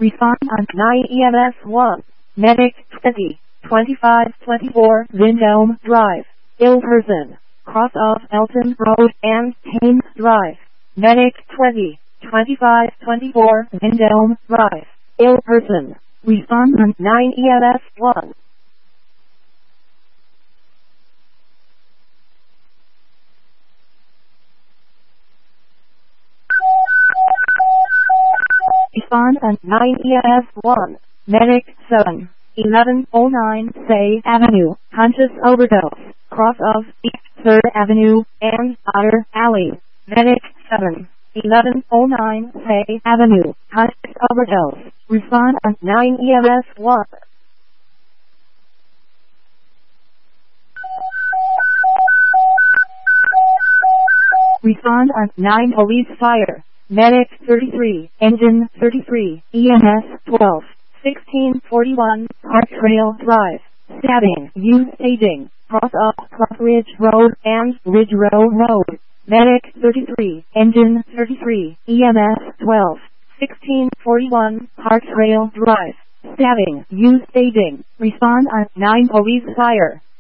Respond on 9 EMS 1. Medic 20, 2524 Vendome Drive, ill person, cross of Elton Road and Thames Drive. Medic 20, 2524 Vendome Drive, ill person. Respond on 9 EMS 1. Respond on 9 EMS 1. Medic 7, 1109 Say Avenue, conscious overdose, cross of East 3rd Avenue and Otter Alley. Medic 7, 1109 Say Avenue, conscious overdose. Respond on 9 EMS 1. Respond on 9 police fire. Medic 33, Engine 33, EMS 12, 1641, Park Trail Drive. Stabbing, use staging, cross up Clough Ridge Road and Ridge Row Road. Medic 33, Engine 33, EMS 12, 1641, Park Trail Drive. Stabbing, use staging. Respond on 9 police fire.